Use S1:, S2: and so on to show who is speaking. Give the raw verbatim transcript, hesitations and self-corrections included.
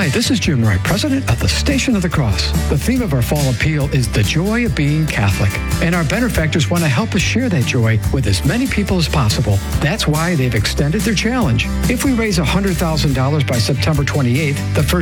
S1: Hi, this is Jim Wright, president of the Station of the Cross. The theme of our fall appeal is the joy of being Catholic. And our benefactors want to help us share that joy with as many people as possible. That's why they've extended their challenge. If we raise one hundred thousand dollars by September twenty-eighth, the first